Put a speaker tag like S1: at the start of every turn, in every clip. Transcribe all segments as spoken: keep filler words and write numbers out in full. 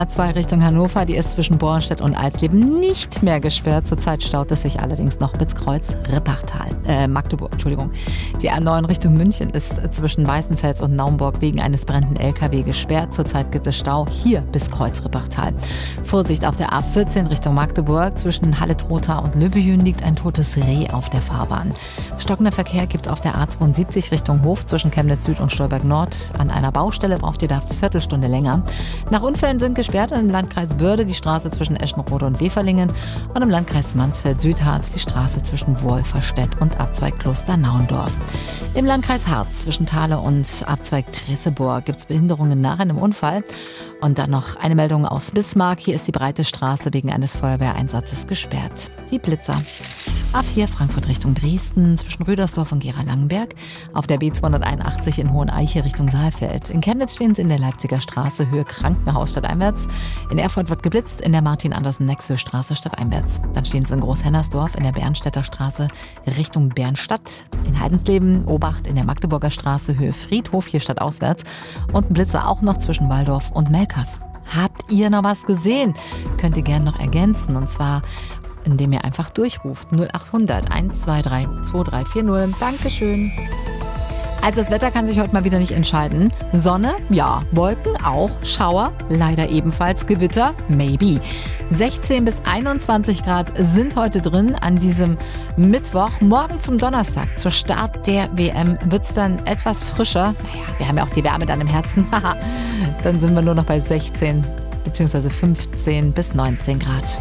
S1: A zwei Richtung Hannover, die ist zwischen Bornstedt und Alsleben nicht mehr gesperrt. Zurzeit staut es sich allerdings noch bis Kreuz-Rippachtal, äh, Magdeburg, Entschuldigung. Die A neun Richtung München ist zwischen Weißenfels und Naumburg wegen eines brennenden L K W gesperrt. Zurzeit gibt es Stau hier bis Kreuz-Rippachtal. Vorsicht auf der A vierzehn Richtung Magdeburg. Zwischen Halle-Trotha und Löbejün liegt ein totes Reh auf der Fahrbahn. Stockender Verkehr gibt es auf der A zweiundsiebzig Richtung Hof zwischen Chemnitz Süd und Stolberg Nord. An einer Baustelle braucht ihr da eine Viertelstunde länger. Nach Unfällen sind gesperrt im Landkreis Börde die Straße zwischen Eschenrode und Weferlingen und im Landkreis Mansfeld-Südharz die Straße zwischen Wolferstedt und Abzweig Klosternauendorf. Im Landkreis Harz zwischen Thale und Abzweig Tressebohr gibt es Behinderungen nach einem Unfall. Und dann noch eine Meldung aus Bismarck. Hier ist die breite Straße wegen eines Feuerwehreinsatzes gesperrt. Die Blitzer. A vier Frankfurt Richtung Dresden zwischen Rüdersdorf und Gera-Langenberg. Auf der B zweihunderteinundachtzig in Hoheneiche Richtung Saalfeld. In Chemnitz stehen sie in der Leipziger Straße Höhe Krankenhaus stadteinwärts. In Erfurt wird geblitzt in der Martin-Andersen-Nexö-Straße stadteinwärts. Dann stehen sie in Großhennersdorf in der Bernstädter Straße Richtung Bernstadt. In Heidensleben Obacht in der Magdeburger Straße Höhe Friedhof hier stadtauswärts. Und ein Blitzer auch noch zwischen Waldorf und Melkers. Habt ihr noch was gesehen? Könnt ihr gerne noch ergänzen. Und zwar indem ihr einfach durchruft. null achthundert eins zwei drei zwei drei vier null. Dankeschön. Also das Wetter kann sich heute mal wieder nicht entscheiden. Sonne, ja. Wolken auch. Schauer, leider ebenfalls. Gewitter, maybe. sechzehn bis einundzwanzig Grad sind heute drin an diesem Mittwoch. Morgen zum Donnerstag, zur Start der W M, wird es dann etwas frischer. Naja, wir haben ja auch die Wärme dann im Herzen. Dann sind wir nur noch bei sechzehn bzw. fünfzehn bis neunzehn Grad.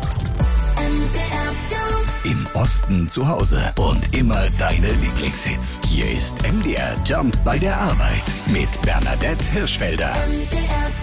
S2: Im Osten zu Hause und immer deine Lieblingshits. Hier ist M D R Jump bei der Arbeit mit Bernadette Hirschfelder.
S3: M D R